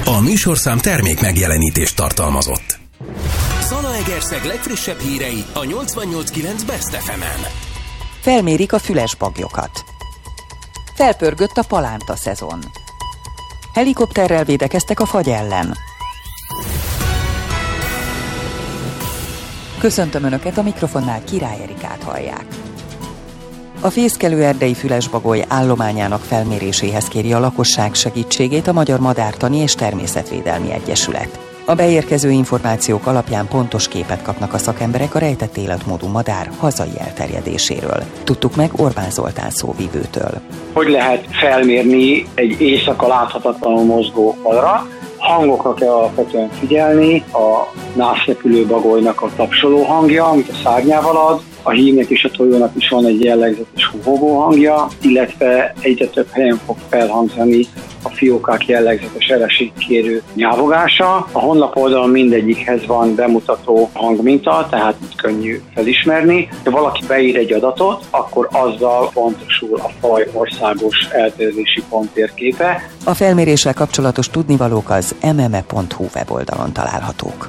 A műsorszám termék megjelenítést tartalmazott. Zalaegerszeg legfrissebb hírei a 88.9 Best FM-en. Felmérik a füles baglyokat. Felpörgött a palánta szezon. Helikopterrel védekeztek a fagy ellen. Köszöntöm Önöket, a mikrofonnál Király Erikát hallják. A fészkelő erdei fülesbagoly állományának felméréséhez kéri a lakosság segítségét a Magyar Madártani és Természetvédelmi Egyesület. A beérkező információk alapján pontos képet kapnak a szakemberek a rejtett életmódú madár hazai elterjedéséről. Tudtuk meg Orbán Zoltán szóvivőtől. Hogy lehet felmérni egy éjszaka láthatatlanul mozgó madarat? Hangokra kell alapvetően figyelni, a nászrepülő bagolynak a tapsoló hangja, amit a szárnyával ad, a hímnek és a tojónak is van egy jellegzetes húhogó hangja, illetve egyre több helyen fog felhangzani a fiókák jellegzetes ereségkérő nyávogása. A honlap oldalon mindegyikhez van bemutató hangminta, tehát könnyű felismerni. Ha valaki beír egy adatot, akkor azzal pontosul a faj országos elterjedési ponttérképe. A felméréssel kapcsolatos tudnivalók az mme.hu weboldalon találhatók.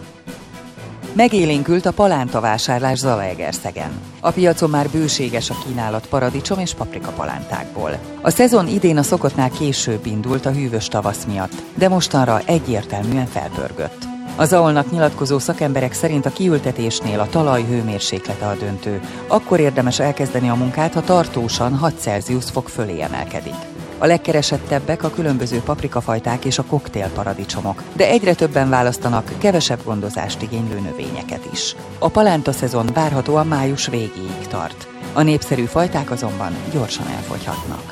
Megélénkült a palántavásárlás Zalaegerszegen. A piacon már bőséges a kínálat paradicsom és paprika palántákból. A szezon idén a szokottnál később indult a hűvös tavasz miatt, de mostanra egyértelműen felpörgött. A ZAOL-nak nyilatkozó szakemberek szerint a kiültetésnél a talaj hőmérséklete a döntő. Akkor érdemes elkezdeni a munkát, ha tartósan 6 Celsius fok fölé emelkedik. A legkeresettebbek a különböző paprikafajták és a koktélparadicsomok, de egyre többen választanak kevesebb gondozást igénylő növényeket is. A palánta szezon várhatóan május végéig tart. A népszerű fajták azonban gyorsan elfogyhatnak.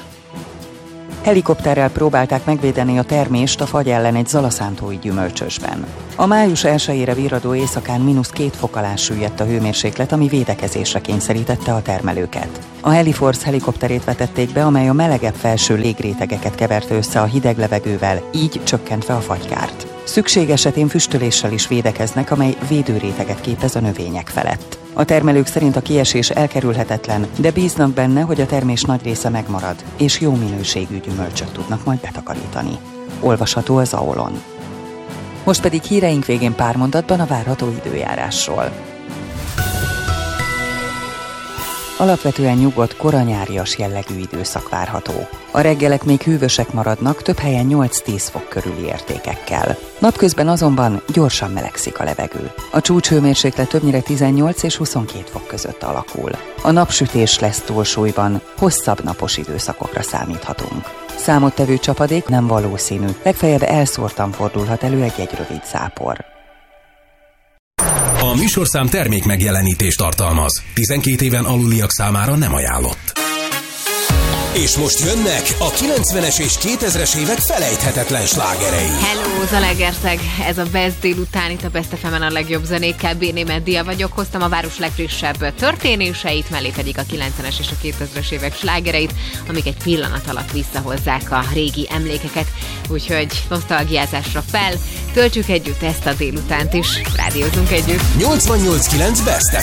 Helikopterrel próbálták megvédeni a termést a fagy ellen egy zalaszántói gyümölcsösben. A május 1-ére virradó éjszakán -2 fok alá süllyedt a hőmérséklet, ami védekezésre kényszerítette a termelőket. A Heliforce helikopterét vetették be, amely a melegebb felső légrétegeket keverte össze a hideg levegővel, így csökkentve a fagykárt. Szükség esetén füstöléssel is védekeznek, amely védőréteget képez a növények felett. A termelők szerint a kiesés elkerülhetetlen, de bíznak benne, hogy a termés nagy része megmarad, és jó minőségű gyümölcsöt tudnak majd betakarítani. Olvasható az ZAOL-on. Most pedig híreink végén pár mondatban a várható időjárásról. Alapvetően nyugodt, koranyárias jellegű időszak várható. A reggelek még hűvösek maradnak, több helyen 8-10 fok körüli értékekkel. Napközben azonban gyorsan melegszik a levegő. A csúcshőmérséklet többnyire 18 és 22 fok között alakul. A napsütés lesz túlsúlyban, hosszabb napos időszakokra számíthatunk. Számottevő csapadék nem valószínű, legfeljebb elszórtan fordulhat elő egy rövid zápor. A műsorszám termék megjelenítést tartalmaz. 12 éven aluliak számára nem ajánlott. És most jönnek a 90-es és 2000-es évek felejthetetlen slágerei. Hello, Zalaegerszeg! Ez a Best délután, itt a Best FM-en a legjobb zenékkel. Béné Meddia vagyok, hoztam a város legfrissebb történéseit, mellé pedig a 90-es és a 2000-es évek slágereit, amik egy pillanat alatt visszahozzák a régi emlékeket. Úgyhogy nosztalgiázásra fel, töltsük együtt ezt a délutánt is, rádiózunk együtt. 88.9 Best